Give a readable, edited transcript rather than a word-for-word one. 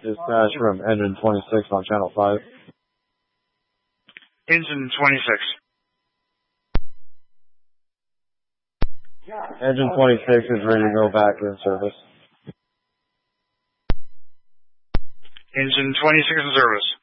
Dispatch from engine 26 on channel 5. Engine 26. Engine 26 is ready to go back in service. Engine 26 in service.